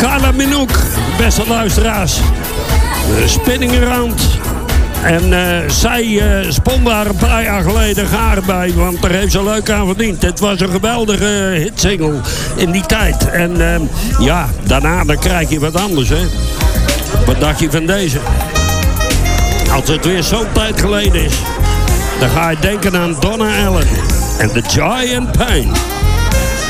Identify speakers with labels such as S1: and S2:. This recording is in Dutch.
S1: Carla Minogue, beste luisteraars. Spinning Around. En zij spon daar een paar jaar geleden haar bij, want daar heeft ze leuk aan verdiend. Het was een geweldige hitsingle in die tijd. En ja, daarna dan krijg je wat anders, hè. Wat dacht je van deze? Als het weer zo'n tijd geleden is, dan ga je denken aan Donna Allen en The Joy and Pain.